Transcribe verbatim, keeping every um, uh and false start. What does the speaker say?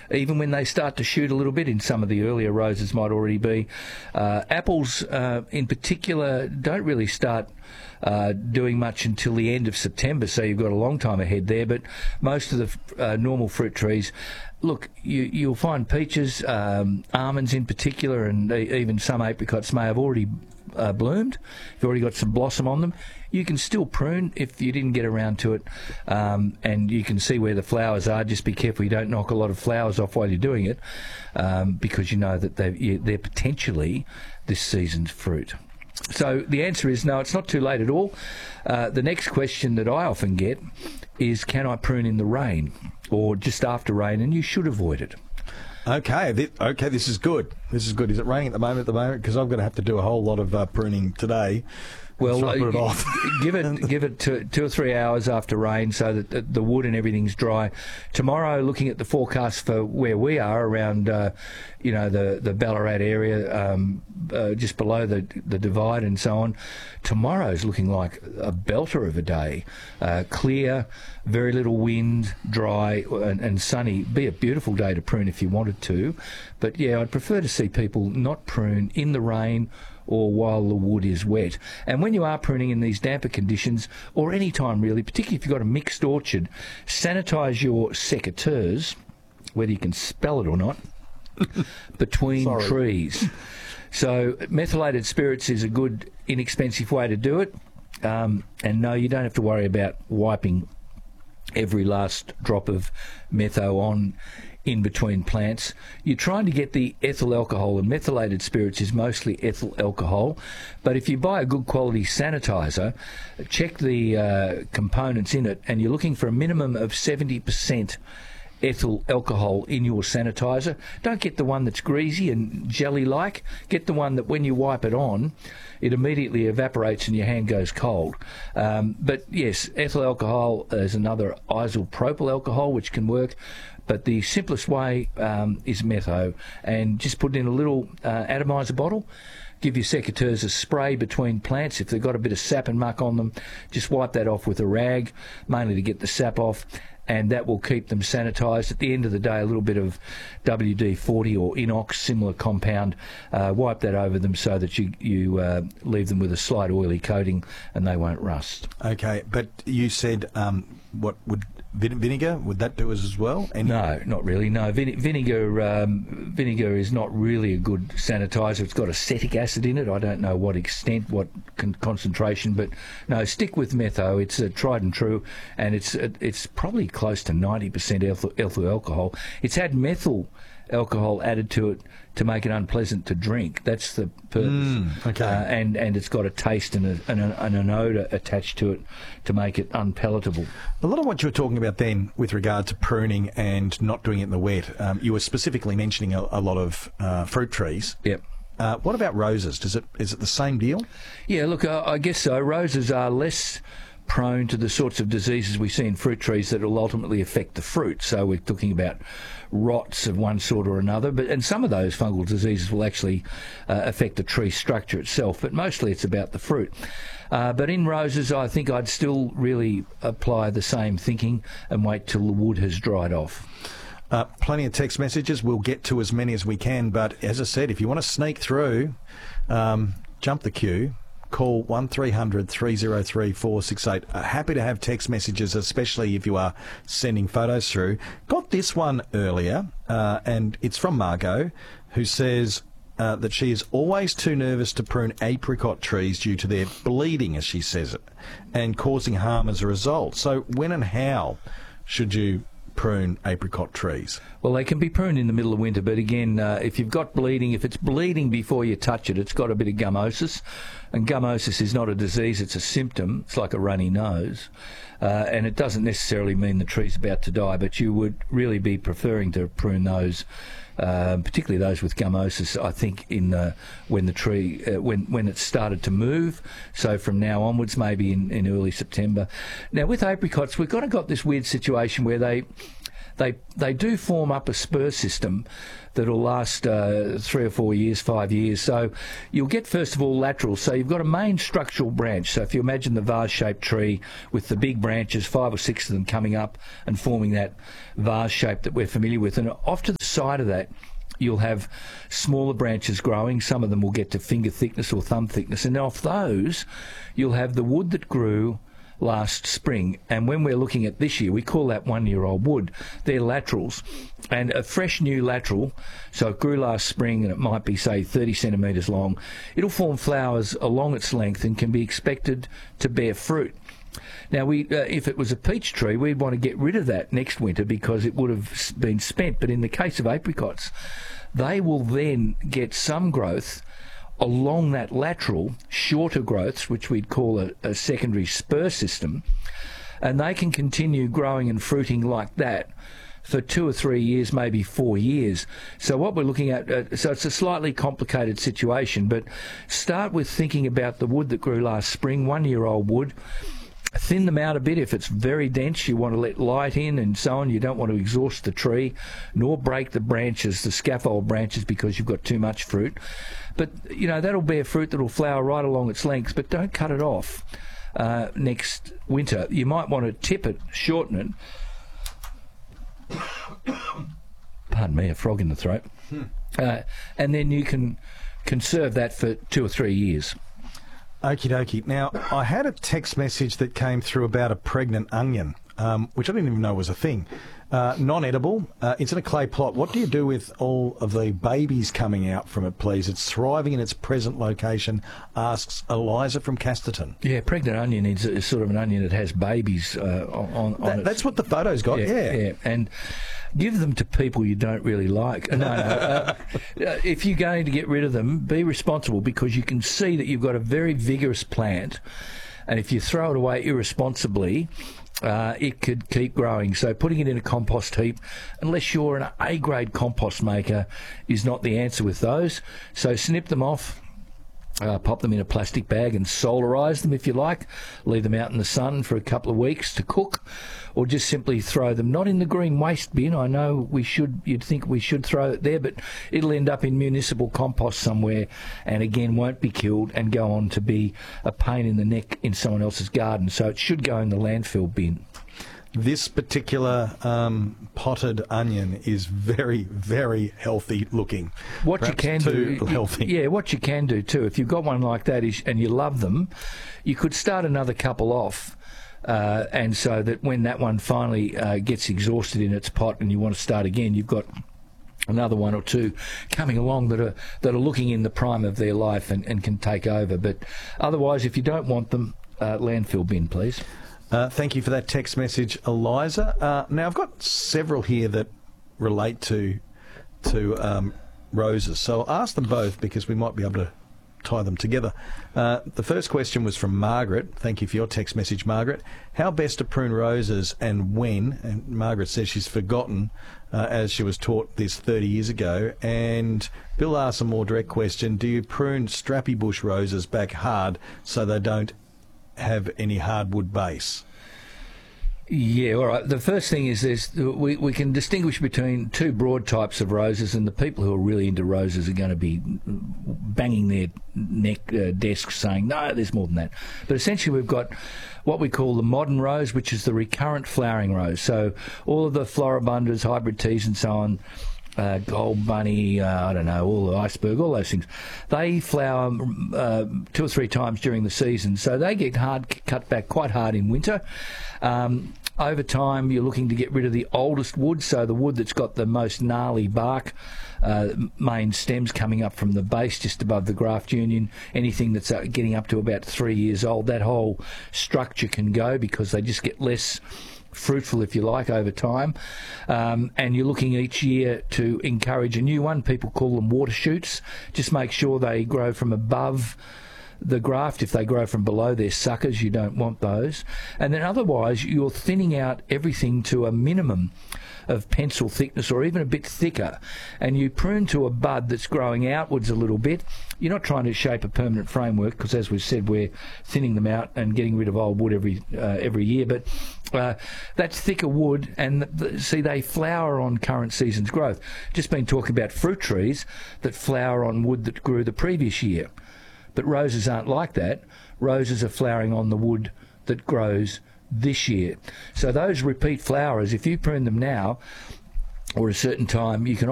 even when they start to shoot a little bit. In some of the earlier roses might already be. Uh, apples, uh, in particular, don't really start uh, doing much until the end of September, so you've got a long time ahead there. But most of the uh, normal fruit trees, look, you, you'll find peaches, um, almonds in particular, and even some apricots may have already uh, bloomed. You've already got some blossom on them. You can still prune if you didn't get around to it, um, and you can see where the flowers are. Just be careful you don't knock a lot of flowers off while you're doing it, um, because you know that they're, they're potentially this season's fruit. So the answer is no, it's not too late at all. Uh, the next question that I often get is, can I prune in the rain or just after rain? And you should avoid it. Okay, th- okay, this is good. This is good. Is it raining at the moment? At the moment, because I'm going to have to do a whole lot of uh, pruning today. Well, so put it uh, off. give it give it two, two or three hours after rain, so that the, the wood and everything's dry. Tomorrow, looking at the forecast for where we are around, uh, you know, the the Ballarat area, um, uh, just below the the divide and so on. Tomorrow's looking like a belter of a day, uh, clear, very little wind, dry and, and sunny. Be a beautiful day to prune if you wanted to, but yeah, I'd prefer to see people not prune in the rain or while the wood is wet. And when you are pruning in these damper conditions, or any time really, particularly if you've got a mixed orchard, sanitise your secateurs, whether you can spell it or not, between Sorry. trees. So methylated spirits is a good, inexpensive way to do it. Um, and no, you don't have to worry about wiping every last drop of metho on in between plants. You're trying to get the ethyl alcohol, and methylated spirits is mostly ethyl alcohol. But if you buy a good quality sanitizer, check the uh, components in it, and you're looking for a minimum of seventy percent ethyl alcohol in your sanitizer. Don't get the one that's greasy and jelly-like. Get the one that when you wipe it on, it immediately evaporates and your hand goes cold. Um, but yes, ethyl alcohol is another isopropyl alcohol which can work. But the simplest way um, is metho, and just put it in a little uh, atomizer bottle. Give your secateurs a spray between plants. If they've got a bit of sap and muck on them, just wipe that off with a rag, mainly to get the sap off, and that will keep them sanitised. At the end of the day, a little bit of W D forty or inox, similar compound, uh, wipe that over them so that you, you uh, leave them with a slight oily coating and they won't rust. Okay, but you said um, what would vin- vinegar, would that do us as well? Any- No, not really. No, Vin- vinegar um, vinegar is not really a good sanitizer. It's got acetic acid in it. I don't know what extent, what con- concentration, but no, stick with metho. It's uh, tried and true, and it's uh, it's probably close to ninety percent ethyl, ethyl alcohol. It's had methyl alcohol added to it to make it unpleasant to drink. That's the purpose. Mm, okay. Uh, and, and it's got a taste and, a, and, a, and an odour attached to it to make it unpalatable. A lot of what you were talking about then with regard to pruning and not doing it in the wet, um, you were specifically mentioning a, a lot of uh, fruit trees. Yep. Uh, what about roses? Does it is it the same deal? Yeah, look, I, I guess so. Roses are less prone to the sorts of diseases we see in fruit trees that will ultimately affect the fruit. So we're talking about rots of one sort or another, but and some of those fungal diseases will actually uh, affect the tree structure itself, but mostly it's about the fruit. Uh, but in roses, I think I'd still really apply the same thinking and wait till the wood has dried off. Uh, plenty of text messages. We'll get to as many as we can, but as I said, if you want to sneak through, um, jump the queue. Call one three hundred three oh three four six eight. Uh, happy to have text messages, especially if you are sending photos through. Got this one earlier, uh, and it's from Margot, who says uh, that she is always too nervous to prune apricot trees due to their bleeding, as she says it, and causing harm as a result. So when and how should you prune apricot trees? Well, they can be pruned in the middle of winter, but again, uh, if you've got bleeding, if it's bleeding before you touch it, it's got a bit of gummosis, and gummosis is not a disease, it's a symptom. It's like a runny nose, uh, and it doesn't necessarily mean the tree's about to die, but you would really be preferring to prune those, uh, particularly those with gummosis, I think, in the, when the tree, uh, when, when it's started to move, so from now onwards, maybe in, in early September. Now, with apricots, we've kind of got this weird situation where they they they do form up a spur system that'll last uh, three or four years, five years. So you'll get, first of all, laterals. So you've got a main structural branch. So if you imagine the vase-shaped tree with the big branches, five or six of them coming up and forming that vase shape that we're familiar with. And off to the side of that, you'll have smaller branches growing. Some of them will get to finger thickness or thumb thickness. And off those, you'll have the wood that grew last spring, and when we're looking at this year, we call that one-year-old wood. They're laterals, and a fresh new lateral, so it grew last spring and it might be, say, thirty centimetres long. It'll form flowers along its length and can be expected to bear fruit. Now, we, uh, if it was a peach tree, we'd want to get rid of that next winter because it would have been spent. But in the case of apricots, they will then get some growth along that lateral, shorter growths, which we'd call a, a secondary spur system, and they can continue growing and fruiting like that for two or three years, maybe four years. So what we're looking at, uh, so it's a slightly complicated situation, but start with thinking about the wood that grew last spring, one-year-old wood. Thin them out a bit. If it's very dense, you want to let light in and so on. You don't want to exhaust the tree, nor break the branches, the scaffold branches, because you've got too much fruit. But, you know, that'll bear fruit that'll flower right along its length, but don't cut it off uh, next winter. You might want to tip it, shorten it. Pardon me, a frog in the throat. Hmm. Uh, and then you can conserve that for two or three years. Okie dokie. Now, I had a text message that came through about a pregnant onion, um, which I didn't even know was a thing. Uh, non-edible. Uh, it's in a clay plot. What do you do with all of the babies coming out from it, please? It's thriving in its present location, asks Eliza from Casterton. Yeah, pregnant onion is, is sort of an onion that has babies uh, on, on that, it. That's what the photo's got, yeah. Yeah, yeah. And give them to people you don't really like. No, no. Uh, if you're going to get rid of them, be responsible, because you can see that you've got a very vigorous plant, and if you throw it away irresponsibly, Uh, it could keep growing. So putting it in a compost heap, unless you're an A-grade compost maker, is not the answer with those. So snip them off, uh, pop them in a plastic bag and solarise them if you like. Leave them out in the sun for a couple of weeks to cook, or just simply throw them, not in the green waste bin. I know we should, you'd think we should throw it there, but it'll end up in municipal compost somewhere, and again won't be killed and go on to be a pain in the neck in someone else's garden. So it should go in the landfill bin. This particular um, potted onion is very, very healthy looking. What Perhaps you can too do, healthy. yeah, what you can do too, if you've got one like that is, and you love them, you could start another couple off. Uh, and so that when that one finally uh, gets exhausted in its pot and you want to start again, you've got another one or two coming along that are that are looking in the prime of their life and, and can take over. But otherwise, if you don't want them, uh, landfill bin, please. Uh, thank you for that text message, Eliza. Uh, now, I've got several here that relate to to um, roses, so I'll ask them both because we might be able to tie them together. Uh, the first question was from Margaret. Thank you for your text message, Margaret. How best to prune roses and when? And Margaret says she's forgotten uh, as she was taught this thirty years ago. And Bill asks a more direct question. Do you prune strappy bush roses back hard so they don't have any hardwood base? Yeah, all right. The first thing is there's, we, we can distinguish between two broad types of roses, and the people who are really into roses are going to be banging their neck uh, desks saying, no, there's more than that. But essentially we've got what we call the modern rose, which is the recurrent flowering rose. So all of the floribundas, hybrid teas and so on, Uh, gold bunny, uh, I don't know, all the iceberg, all those things. They flower uh, two or three times during the season, so they get hard cut back quite hard in winter. Um, over time, you're looking to get rid of the oldest wood, so the wood that's got the most gnarly bark, uh, main stems coming up from the base just above the graft union. Anything that's uh, getting up to about three years old, that whole structure can go because they just get less fruitful, if you like, over time. Um, and you're looking each year to encourage a new one. People call them water shoots. Just make sure they grow from above the graft. If they grow from below, they're suckers. You don't want those. And then otherwise, you're thinning out everything to a minimum of pencil thickness or even a bit thicker, and you prune to a bud that's growing outwards a little bit. You're not trying to shape a permanent framework because, as we've said, we're thinning them out and getting rid of old wood every uh, every year, but Uh, that's thicker wood, and the, the, see, they flower on current season's growth. Just been talking about fruit trees that flower on wood that grew the previous year. But roses aren't like that. Roses are flowering on the wood that grows this year. So those repeat flowers, if you prune them now or a certain time, you can